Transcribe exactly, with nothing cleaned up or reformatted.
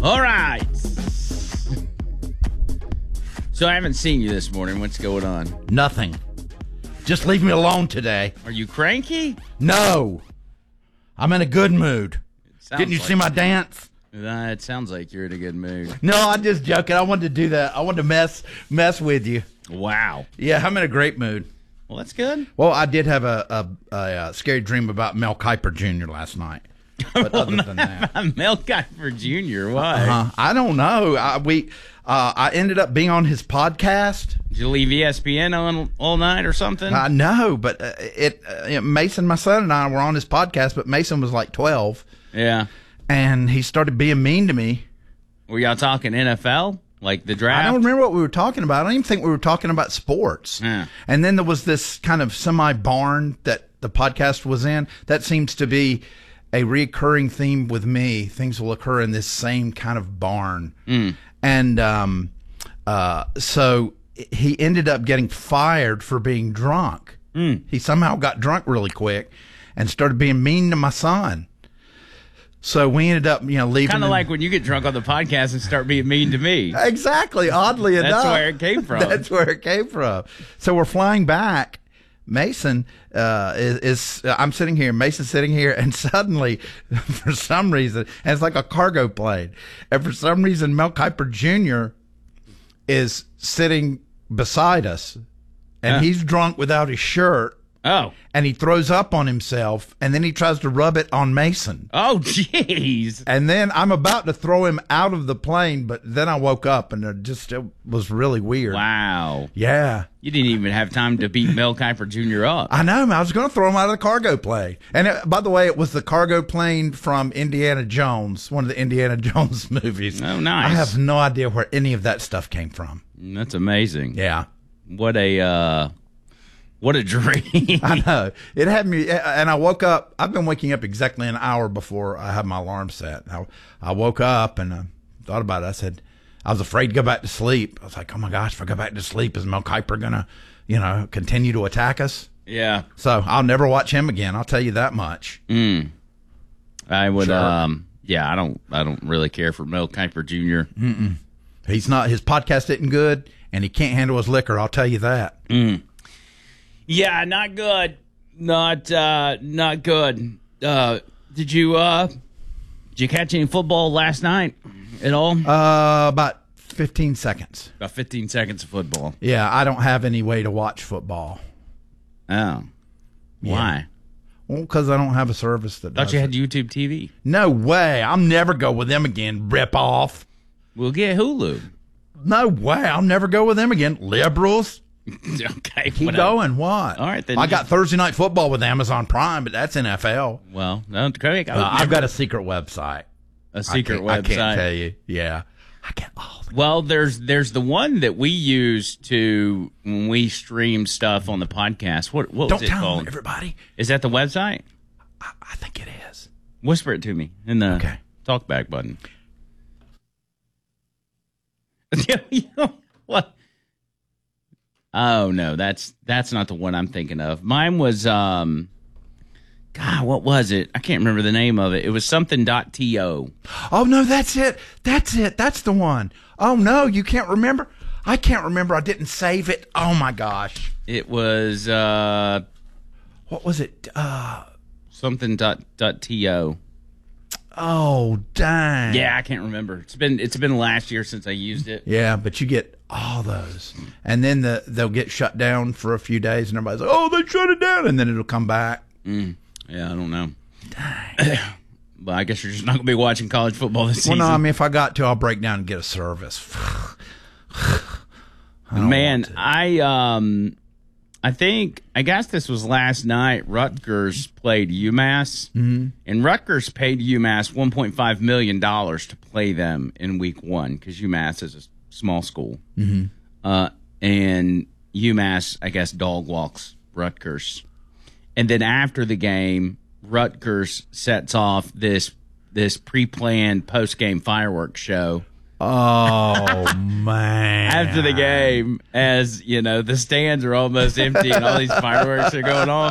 All right. So I haven't seen you this morning. What's going on? Nothing. Just leave me alone today. Are you cranky? No. I'm in a good mood. Didn't you like see my dance? Uh, it sounds like you're in a good mood. No, I'm just joking. I wanted to do that. I wanted to mess mess with you. Wow. Yeah, I'm in a great mood. Well, that's good. Well, I did have a, a, a, a scary dream about Mel Kiper Junior last night. But other than that, Mel Kiper Junior Why? uh, I don't know. I, we uh, I ended up being on his podcast. Did you leave E S P N on all night or something? I know, but uh, it uh, Mason, my son, and I were on his podcast. But Mason was like twelve. Yeah. And he started being mean to me. Were y'all talking N F L? Like the draft? I don't remember what we were talking about. I don't even think we were talking about sports. Yeah. And then there was this kind of semi-barn that the podcast was in. That seems to be a recurring theme with me. Things will occur in this same kind of barn. Mm. And um, uh, so he ended up getting fired for being drunk. Mm. He somehow got drunk really quick and started being mean to my son. So we ended up, you know, leaving. Kind of like when you get drunk on the podcast and start being mean to me. Exactly. Oddly enough. That's where it came from. That's where it came from. So we're flying back. Mason uh, is, is uh, I'm sitting here, Mason's sitting here, and suddenly, for some reason, and it's like a cargo plane, and for some reason, Mel Kiper Junior is sitting beside us, and Uh. he's drunk without his shirt. Oh. And he throws up on himself, and then he tries to rub it on Mason. Oh, jeez. And then I'm about to throw him out of the plane, but then I woke up, and it just it was really weird. Wow. Yeah. You didn't even have time to beat Mel Kiper Junior up. I know. I was going to throw him out of the cargo plane. And it, by the way, it was the cargo plane from Indiana Jones, one of the Indiana Jones movies. Oh, nice. I have no idea where any of that stuff came from. That's amazing. Yeah. What a... uh What a dream. I know. It had me, and I woke up. I've been waking up exactly an hour before I have my alarm set. I, I woke up and I thought about it. I said, I was afraid to go back to sleep. I was like, oh my gosh, if I go back to sleep, is Mel Kiper going to, you know, continue to attack us? Yeah. So I'll never watch him again. I'll tell you that much. Mm. I would, Sure. um, yeah, I don't, I don't really care for Mel Kiper Junior Mm-mm. He's not, his podcast isn't good, and he can't handle his liquor. I'll tell you that. Mm. Yeah, not good. Not uh not good. Uh did you uh did you catch any football last night at all? Uh about fifteen seconds. About fifteen seconds of football. Yeah, I don't have any way to watch football. Oh. Why? Yeah. Well, because I don't have a service that Thought does you had it. YouTube T V. No way. I'll never go with them again, rip off. We'll get Hulu. No way. I'll never go with them again. Liberals. Okay. Keep whatever. going. What? All right, then I you got just- Thursday Night Football with Amazon Prime, but that's N F L. Well, no, Craig, I would Uh, I've never- got a secret website. a secret I can't, website. I can't tell you. Yeah. I can't. Oh, Well, there's there's the one that we use to when we stream stuff on the podcast. What what don't was it tell called? them, everybody. Is that the website? I, I think it is. Whisper it to me in the Okay. talkback button. What? Oh no, that's that's not the one I'm thinking of. Mine was um, God, what was it? I can't remember the name of it. It was something dot to. Oh, no, that's it. That's it. That's the one. Oh, no, you can't remember? I can't remember. I didn't save it. Oh, my gosh. It was uh, What was it? Uh, something dot dot to. oh, dang. Yeah, I can't remember. It's been it's been last year since I used it. Yeah, but you get all those. And then the they'll get shut down for a few days, and everybody's like, oh, they shut it down. And then it'll come back. Mm, yeah, I don't know. Dang. But I guess you're just not going to be watching college football this Well, season. no, I mean, if I got to, I'll break down and get a service. I don't Man, want to. I um, I think I guess this was last night. Rutgers played UMass, Mhm. and Rutgers paid UMass one point five million dollars to play them in week one because UMass is a small school, Mhm. uh, and UMass, I guess, dog walks Rutgers, and then after the game, Rutgers sets off this this pre-planned post-game fireworks show. Oh, man. After the game, as you know, the stands are almost empty and all these fireworks are going off.